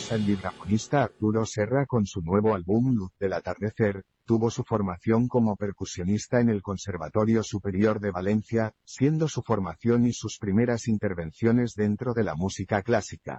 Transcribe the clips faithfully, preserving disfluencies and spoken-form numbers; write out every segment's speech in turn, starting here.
el vibrafonista Arturo Serra con su nuevo álbum Luz del Atardecer. Tuvo su formación como percusionista en el Conservatorio Superior de Valencia, siendo su formación y sus primeras intervenciones dentro de la música clásica.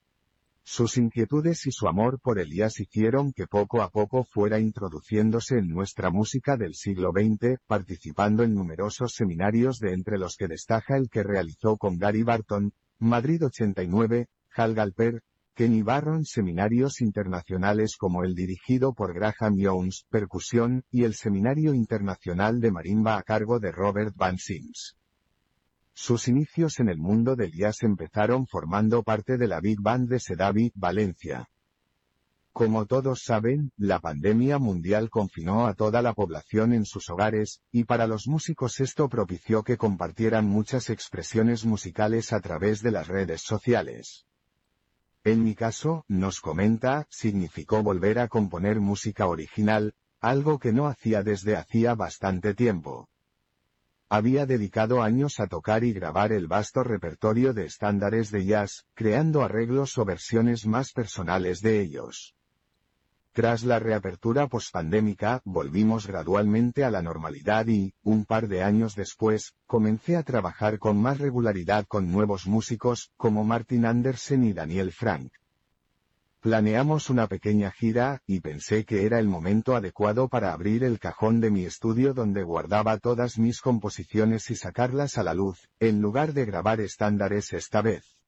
Sus inquietudes y su amor por el jazz hicieron que poco a poco fuera introduciéndose en nuestra música del siglo veinte, participando en numerosos seminarios, de entre los que destaca el que realizó con Gary Barton, Madrid ochenta y nueve, Hal Galper, Kenny Barron, seminarios internacionales como el dirigido por Graham Jones, percusión, y el Seminario Internacional de Marimba a cargo de Robert Van Sims. Sus inicios en el mundo del jazz empezaron formando parte de la Big Band de Sedaví, Valencia. Como todos saben, la pandemia mundial confinó a toda la población en sus hogares, y para los músicos esto propició que compartieran muchas expresiones musicales a través de las redes sociales. En mi caso, nos comenta, significó volver a componer música original, algo que no hacía desde hacía bastante tiempo. Había dedicado años a tocar y grabar el vasto repertorio de estándares de jazz, creando arreglos o versiones más personales de ellos. Tras la reapertura pospandémica, volvimos gradualmente a la normalidad y, un par de años después, comencé a trabajar con más regularidad con nuevos músicos, como Martin Andersen y Daniel Frank. Planeamos una pequeña gira, y pensé que era el momento adecuado para abrir el cajón de mi estudio donde guardaba todas mis composiciones y sacarlas a la luz, en lugar de grabar estándares esta vez.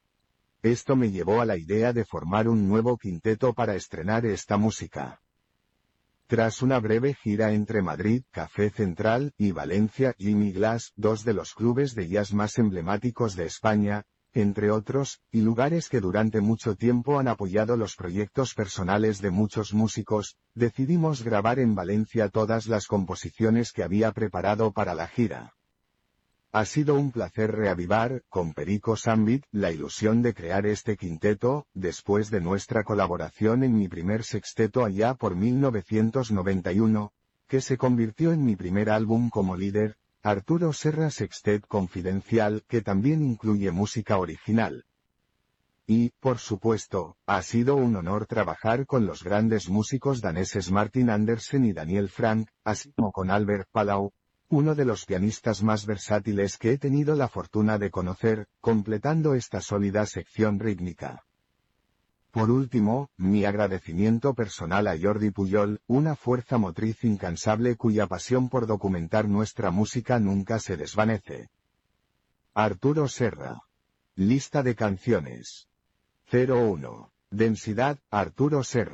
Esto me llevó a la idea de formar un nuevo quinteto para estrenar esta música. Tras una breve gira entre Madrid, Café Central, y Valencia, Jimmy Glass, dos de los clubes de jazz más emblemáticos de España, entre otros, y lugares que durante mucho tiempo han apoyado los proyectos personales de muchos músicos, decidimos grabar en Valencia todas las composiciones que había preparado para la gira. Ha sido un placer reavivar, con Perico Zambit, la ilusión de crear este quinteto, después de nuestra colaboración en mi primer sexteto allá por mil novecientos noventa y uno, que se convirtió en mi primer álbum como líder, Arturo Serra Sextet Confidencial, que también incluye música original. Y, por supuesto, ha sido un honor trabajar con los grandes músicos daneses Martin Andersen y Daniel Frank, así como con Albert Palau, uno de los pianistas más versátiles que he tenido la fortuna de conocer, completando esta sólida sección rítmica. Por último, mi agradecimiento personal a Jordi Puyol, una fuerza motriz incansable cuya pasión por documentar nuestra música nunca se desvanece. Arturo Serra. Lista de canciones. cero uno. Densidad, Arturo Serra.